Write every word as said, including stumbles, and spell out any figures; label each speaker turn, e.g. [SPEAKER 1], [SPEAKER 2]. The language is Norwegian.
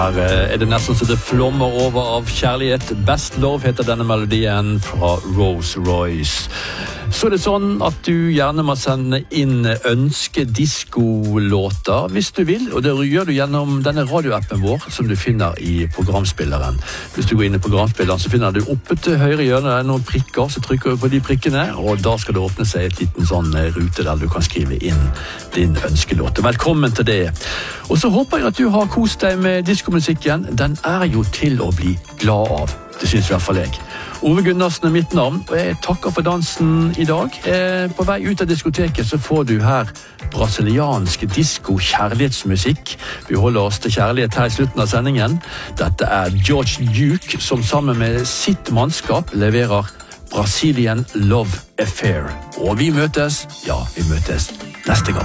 [SPEAKER 1] Her er det nesten så det flommer over av kjærlighet. Best Love heter denne melodien fra Rolls Royce. Så er det sånn at du gjerne må sende inn ønske-disco-låter hvis du vil, og det gjør du gjennom denne radioappen vår som du finner i programspilleren. Hvis du går inn i programspilleren så finner du oppe til høyre hjørne noen prikker, så trykker du på de prikkene, og da skal det åpne seg et liten sånn rute der du kan skrive inn din ønskelåt. Velkommen til det. Og så håper jeg at du har kost deg med diskomusikken. Den er jo til å bli glad av. Det synes i hvert fall jeg. Ove Gunnarsen er mitt navn, og jeg takker for dansen i dag. Eh, på vei ut av diskoteket så får du her brasiliansk disco-kjærlighetsmusikk. Vi holder oss til kjærlighet her i slutten av sendingen. Dette er George Duke, som sammen med sitt mannskap leverer Brazilian Love Affair. Og vi møtes, ja, vi møtes neste gang.